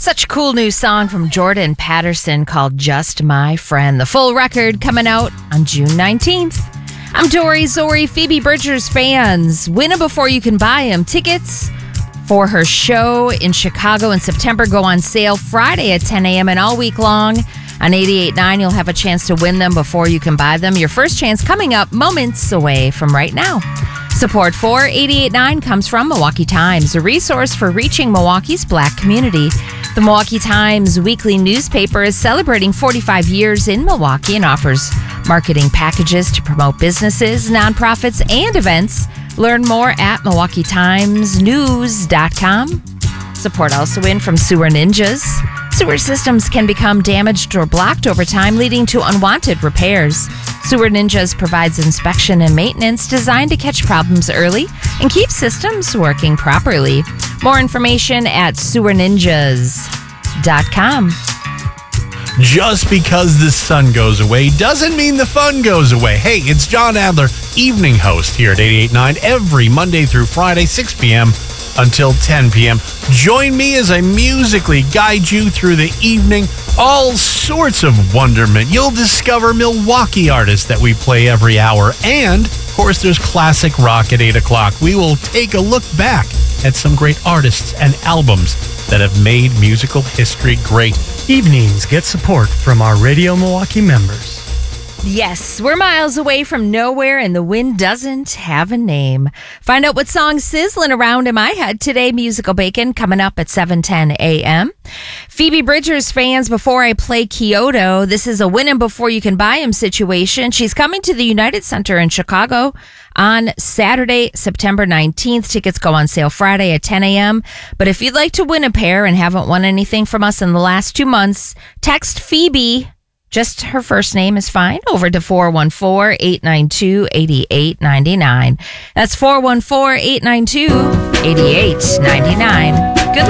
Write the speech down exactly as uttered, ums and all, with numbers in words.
Such a cool new song from Jordan Patterson called Just My Friend. The full record coming out on June nineteenth. I'm Dory Zori, Phoebe Bridgers fans. Win them before you can buy them. Tickets for her show in Chicago in September go on sale Friday at ten a.m. and all week long. On eighty-eight point nine, you'll have a chance to win them before you can buy them. Your first chance coming up moments away from right now. Support for eighty-eight point nine comes from Milwaukee Times, a resource for reaching Milwaukee's Black community. The Milwaukee Times weekly newspaper is celebrating forty-five years in Milwaukee and offers marketing packages to promote businesses, nonprofits, and events. Learn more at milwaukee times news dot com. Support also in from Sewer Ninjas. Sewer systems can become damaged or blocked over time, leading to unwanted repairs. Sewer Ninjas provides inspection and maintenance designed to catch problems early and keep systems working properly. More information at sewer ninjas dot com. Just because the sun goes away doesn't mean the fun goes away. Hey, it's John Adler, evening host here at eighty-eight point nine every Monday through Friday, six p.m. until ten p.m. Join me as I musically guide you through the evening. All sorts of wonderment. You'll discover Milwaukee artists that we play every hour. And, of course, there's classic rock at eight o'clock. We will take a look back at some great artists and albums that have made musical history great. Evenings get support from our Radio Milwaukee members. Yes, we're miles away from nowhere and the wind doesn't have a name. Find out what song's sizzling around in my head today. Musical Bacon coming up at seven ten a.m. Phoebe Bridgers fans, before I play Kyoto, this is a win 'em before you can buy 'em situation. She's coming to the United Center in Chicago on Saturday, September nineteenth. Tickets go on sale Friday at ten a.m. But if you'd like to win a pair and haven't won anything from us in the last two months, text Phoebe, just her first name is fine, over to four one four, eight nine two, eight eight nine nine. That's four one four, eight nine two, eight eight nine nine.